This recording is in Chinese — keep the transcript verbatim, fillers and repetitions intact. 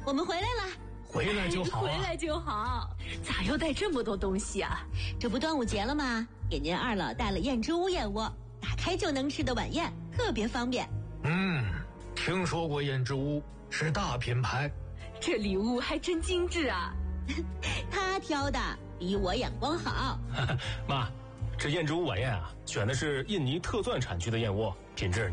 我们回来了。 回来就好、啊、 回来就好。咋要带这么多东西啊？ 这不端午节了吗？给您二老带了燕之屋燕窝，打开就能吃的晚宴，特别方便。 嗯，听说过燕之屋，是大品牌。 这礼物还真精致啊。 他挑的比我眼光好。 妈，这燕之屋晚宴啊，选的是印尼特钻产区的燕窝，品质